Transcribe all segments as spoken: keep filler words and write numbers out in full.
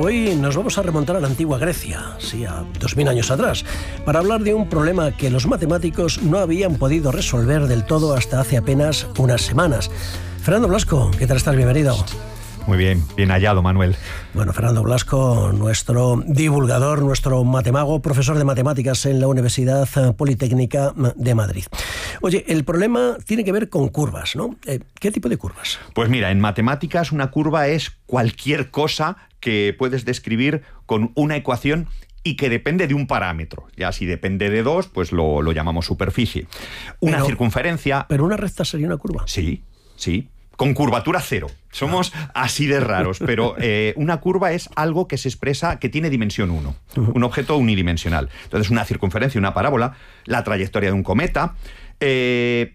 Hoy nos vamos a remontar a la antigua Grecia, sí, a dos mil años atrás, para hablar de un problema que los matemáticos no habían podido resolver del todo hasta hace apenas unas semanas. Fernando Blasco, ¿qué tal estás? Bienvenido. Muy bien, bien hallado, Manuel. Bueno, Fernando Blasco, nuestro divulgador, nuestro matemago, profesor de matemáticas en la Universidad Politécnica de Madrid. Oye, el problema tiene que ver con curvas, ¿no? ¿Qué tipo de curvas? Pues mira, en matemáticas una curva es cualquier cosa que puedes describir con una ecuación y que depende de un parámetro. Ya si depende de dos, pues lo, lo llamamos superficie. Una pero, circunferencia... ¿Pero una recta sería una curva? Sí, sí. Con curvatura cero. Somos así de raros, pero eh, una curva es algo que se expresa, que tiene dimensión uno, uh-huh. un objeto unidimensional. Entonces, una circunferencia, una parábola, la trayectoria de un cometa, eh,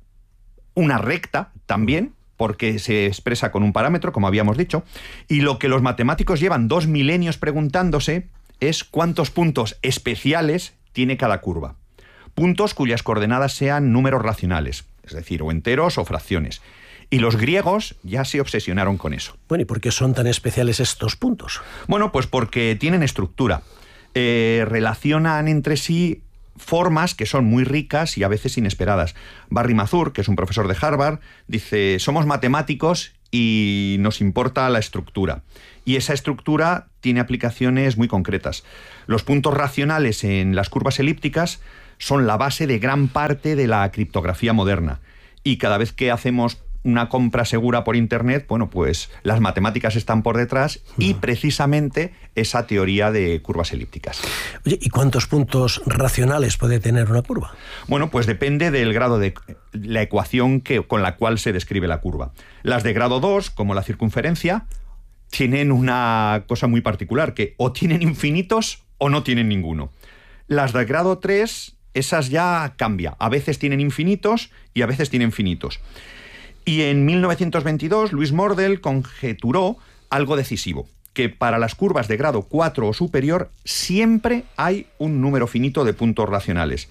una recta también, porque se expresa con un parámetro, como habíamos dicho, y lo que los matemáticos llevan dos milenios preguntándose es cuántos puntos especiales tiene cada curva. Puntos cuyas coordenadas sean números racionales, es decir, o enteros o fracciones. Y los griegos ya se obsesionaron con eso. Bueno, ¿y por qué son tan especiales estos puntos? Bueno, pues porque tienen estructura. Eh, relacionan entre sí formas que son muy ricas y a veces inesperadas. Barry Mazur, que es un profesor de Harvard, dice, somos matemáticos y nos importa la estructura. Y esa estructura tiene aplicaciones muy concretas. Los puntos racionales en las curvas elípticas son la base de gran parte de la criptografía moderna. Y cada vez que hacemos una compra segura por Internet, bueno, pues las matemáticas están por detrás y precisamente esa teoría de curvas elípticas. Oye, ¿y cuántos puntos racionales puede tener una curva? Bueno, pues depende del grado de la ecuación que, con la cual se describe la curva. Las de grado dos, como la circunferencia, tienen una cosa muy particular, que o tienen infinitos o no tienen ninguno. Las de grado tres, esas ya cambia. A veces tienen infinitos y a veces tienen finitos. Y en mil novecientos veintidós, Louis Mordell conjeturó algo decisivo, que para las curvas de grado cuatro o superior siempre hay un número finito de puntos racionales.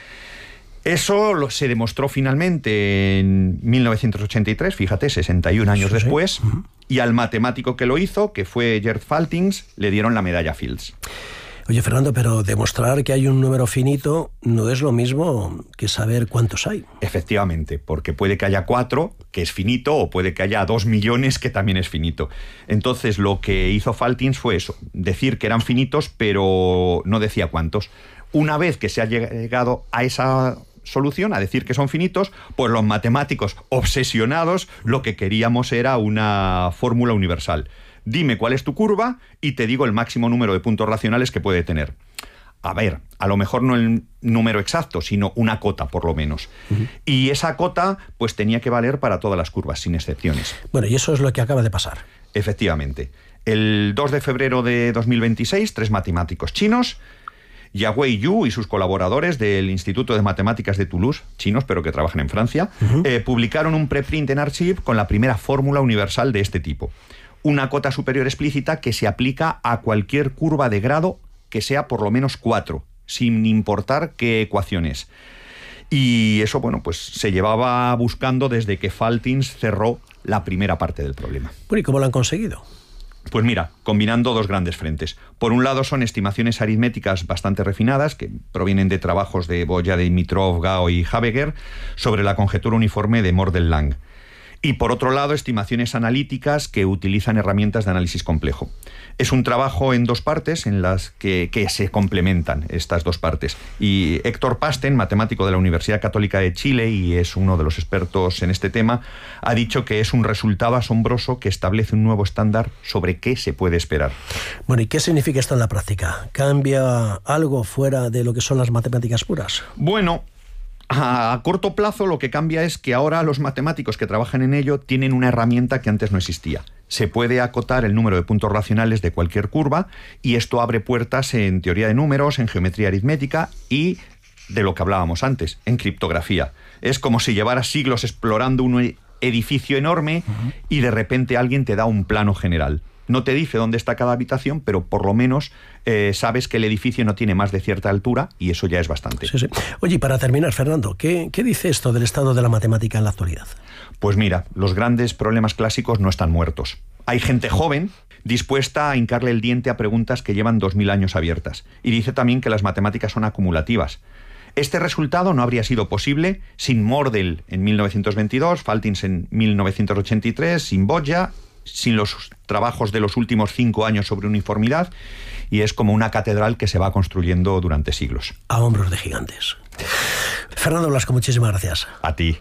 Eso lo, se demostró finalmente en mil novecientos ochenta y tres, fíjate, sesenta y un años sí, después, sí. Uh-huh. Y al matemático que lo hizo, que fue Gerd Faltings, le dieron la medalla Fields. Oye, Fernando, pero demostrar que hay un número finito no es lo mismo que saber cuántos hay. Efectivamente, porque puede que haya cuatro, que es finito, o puede que haya dos millones, que también es finito. Entonces, lo que hizo Faltings fue eso, decir que eran finitos, pero no decía cuántos. Una vez que se ha llegado a esa solución, a decir que son finitos, pues los matemáticos obsesionados lo que queríamos era una fórmula universal. Dime cuál es tu curva y te digo el máximo número de puntos racionales que puede tener. A ver, a lo mejor no el número exacto, sino una cota, por lo menos. Uh-huh. Y esa cota, pues tenía que valer para todas las curvas, sin excepciones. Bueno, y eso es lo que acaba de pasar. Efectivamente. El dos de febrero de dos mil veintiséis, tres matemáticos chinos, Yawei Yu y sus colaboradores del Instituto de Matemáticas de Toulouse, chinos pero que trabajan en Francia, uh-huh. eh, publicaron un preprint en Archive con la primera fórmula universal de este tipo. Una cota superior explícita que se aplica a cualquier curva de grado que sea por lo menos cuatro, sin importar qué ecuación es. Y eso, bueno, pues se llevaba buscando desde que Faltings cerró la primera parte del problema. Bueno, ¿y cómo lo han conseguido? Pues mira, combinando dos grandes frentes. Por un lado son estimaciones aritméticas bastante refinadas, que provienen de trabajos de Boya, Dimitrov, Gao y Habeger, sobre la conjetura uniforme de Mordell-Lang. Y por otro lado, estimaciones analíticas que utilizan herramientas de análisis complejo. Es un trabajo en dos partes en las que, que se complementan estas dos partes. Y Héctor Pasten, matemático de la Universidad Católica de Chile y es uno de los expertos en este tema, ha dicho que es un resultado asombroso que establece un nuevo estándar sobre qué se puede esperar. Bueno, ¿y qué significa esto en la práctica? ¿Cambia algo fuera de lo que son las matemáticas puras? Bueno, a corto plazo lo que cambia es que ahora los matemáticos que trabajan en ello tienen una herramienta que antes no existía. Se puede acotar el número de puntos racionales de cualquier curva y esto abre puertas en teoría de números, en geometría aritmética y de lo que hablábamos antes, en criptografía. Es como si llevaras siglos explorando un edificio enorme uh-huh. y de repente alguien te da un plano general. No te dice dónde está cada habitación, pero por lo menos eh, sabes que el edificio no tiene más de cierta altura y eso ya es bastante. Sí, sí. Oye, y para terminar, Fernando, ¿qué, ¿qué dice esto del estado de la matemática en la actualidad? Pues mira, los grandes problemas clásicos no están muertos. Hay gente joven, dispuesta a hincarle el diente a preguntas que llevan dos mil años abiertas. Y dice también que las matemáticas son acumulativas. Este resultado no habría sido posible sin Mordell en mil novecientos veintidós, Faltins en mil novecientos ochenta y tres, sin Boggia, sin los trabajos de los últimos cinco años sobre uniformidad, y es como una catedral que se va construyendo durante siglos. A hombros de gigantes. Fernando Blasco, muchísimas gracias. A ti.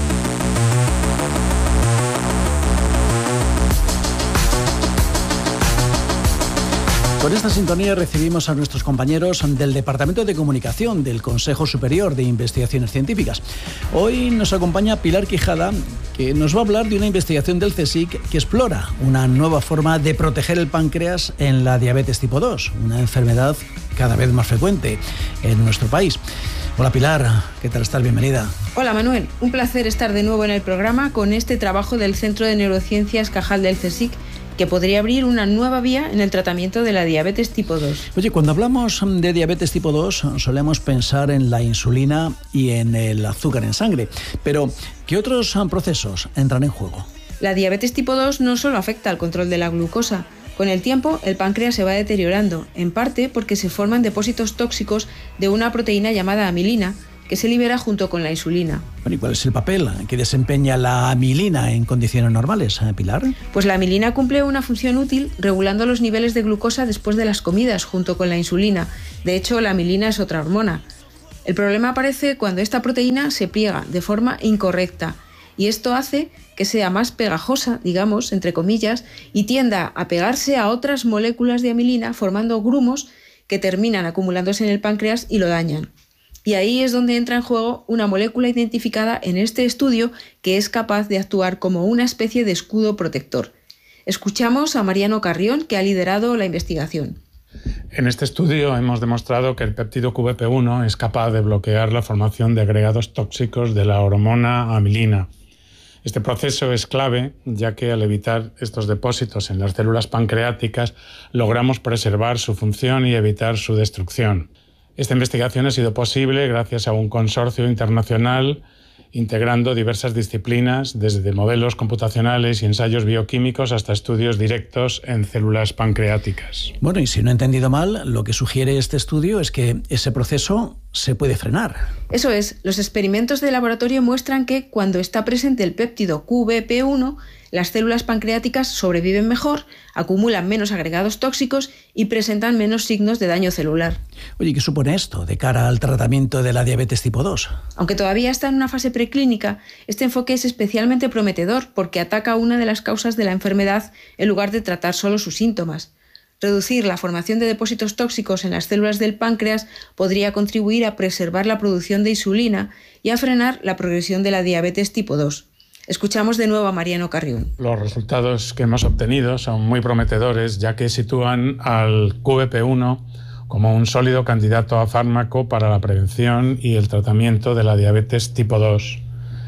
Con esta sintonía recibimos a nuestros compañeros del Departamento de Comunicación del Consejo Superior de Investigaciones Científicas. Hoy nos acompaña Pilar Quijada, que nos va a hablar de una investigación del CSIC que explora una nueva forma de proteger el páncreas en la diabetes tipo dos, una enfermedad cada vez más frecuente en nuestro país. Hola Pilar, ¿qué tal estás? Bienvenida. Hola Manuel, un placer estar de nuevo en el programa con este trabajo del Centro de Neurociencias Cajal del CSIC, que podría abrir una nueva vía en el tratamiento de la diabetes tipo dos. Oye, cuando hablamos de diabetes tipo dos solemos pensar en la insulina y en el azúcar en sangre, pero ¿qué otros procesos entran en juego? La diabetes tipo dos no solo afecta al control de la glucosa. Con el tiempo, el páncreas se va deteriorando, en parte porque se forman depósitos tóxicos de una proteína llamada amilina, que se libera junto con la insulina. Bueno, ¿y cuál es el papel que desempeña la amilina en condiciones normales, eh, Pilar? Pues la amilina cumple una función útil regulando los niveles de glucosa después de las comidas junto con la insulina. De hecho, la amilina es otra hormona. El problema aparece cuando esta proteína se pliega de forma incorrecta, y esto hace que sea más pegajosa, digamos, entre comillas, y tienda a pegarse a otras moléculas de amilina formando grumos que terminan acumulándose en el páncreas y lo dañan. Y ahí es donde entra en juego una molécula identificada en este estudio que es capaz de actuar como una especie de escudo protector. Escuchamos a Mariano Carrión, que ha liderado la investigación. En este estudio hemos demostrado que el péptido Q V P uno es capaz de bloquear la formación de agregados tóxicos de la hormona amilina. Este proceso es clave, ya que al evitar estos depósitos en las células pancreáticas logramos preservar su función y evitar su destrucción. Esta investigación ha sido posible gracias a un consorcio internacional integrando diversas disciplinas, desde modelos computacionales y ensayos bioquímicos hasta estudios directos en células pancreáticas. Bueno, y si no he entendido mal, lo que sugiere este estudio es que ese proceso se puede frenar. Eso es, los experimentos de laboratorio muestran que cuando está presente el péptido Q V P uno, las células pancreáticas sobreviven mejor, acumulan menos agregados tóxicos y presentan menos signos de daño celular. Oye, ¿qué supone esto de cara al tratamiento de la diabetes tipo dos? Aunque todavía está en una fase preclínica, este enfoque es especialmente prometedor porque ataca una de las causas de la enfermedad en lugar de tratar solo sus síntomas. Reducir la formación de depósitos tóxicos en las células del páncreas podría contribuir a preservar la producción de insulina y a frenar la progresión de la diabetes tipo dos. Escuchamos de nuevo a Mariano Carrión. Los resultados que hemos obtenido son muy prometedores, ya que sitúan al Q V P uno como un sólido candidato a fármaco para la prevención y el tratamiento de la diabetes tipo dos.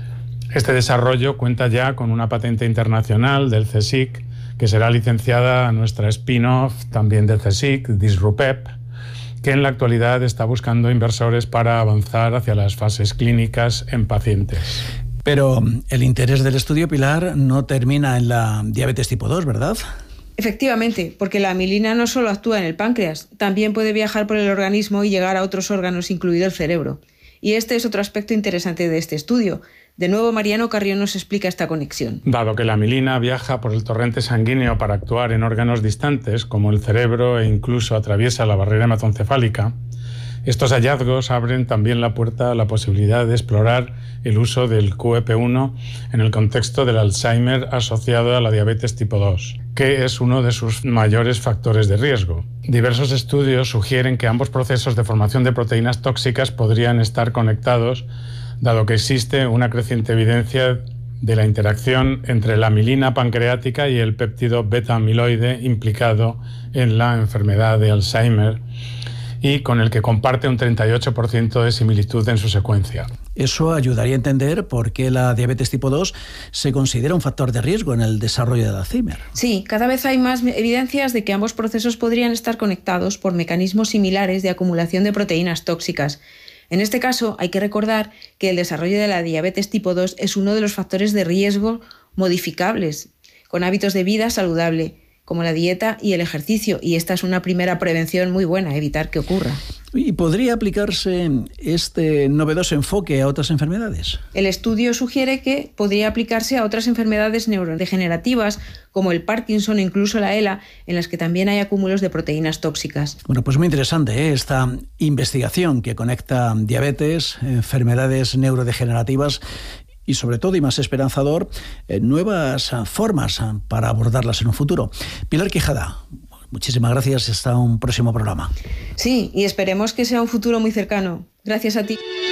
Este desarrollo cuenta ya con una patente internacional del CSIC, que será licenciada a nuestra spin-off también del CSIC, Disrupep, que en la actualidad está buscando inversores para avanzar hacia las fases clínicas en pacientes. Pero el interés del estudio, Pilar, no termina en la diabetes tipo dos, ¿verdad? Efectivamente, porque la amilina no solo actúa en el páncreas, también puede viajar por el organismo y llegar a otros órganos, incluido el cerebro. Y este es otro aspecto interesante de este estudio. De nuevo, Mariano Carrión nos explica esta conexión. Dado que la amilina viaja por el torrente sanguíneo para actuar en órganos distantes, como el cerebro, e incluso atraviesa la barrera hematoencefálica, estos hallazgos abren también la puerta a la posibilidad de explorar el uso del Q V P uno en el contexto del Alzheimer asociado a la diabetes tipo dos, que es uno de sus mayores factores de riesgo. Diversos estudios sugieren que ambos procesos de formación de proteínas tóxicas podrían estar conectados, dado que existe una creciente evidencia de la interacción entre la amilina pancreática y el péptido beta-amiloide implicado en la enfermedad de Alzheimer, y con el que comparte un treinta y ocho por ciento de similitud en su secuencia. Eso ayudaría a entender por qué la diabetes tipo dos se considera un factor de riesgo en el desarrollo del Alzheimer. Sí, cada vez hay más evidencias de que ambos procesos podrían estar conectados por mecanismos similares de acumulación de proteínas tóxicas. En este caso, hay que recordar que el desarrollo de la diabetes tipo dos es uno de los factores de riesgo modificables, con hábitos de vida saludable, como la dieta y el ejercicio, y esta es una primera prevención muy buena, evitar que ocurra. ¿Y podría aplicarse este novedoso enfoque a otras enfermedades? El estudio sugiere que podría aplicarse a otras enfermedades neurodegenerativas como el Parkinson e incluso la ELA, en las que también hay acúmulos de proteínas tóxicas. Bueno, pues muy interesante, ¿eh? Esta investigación que conecta diabetes, enfermedades neurodegenerativas y sobre todo, y más esperanzador, eh, nuevas formas para abordarlas en un futuro. Pilar Quijada, muchísimas gracias y hasta un próximo programa. Sí, y esperemos que sea un futuro muy cercano. Gracias a ti.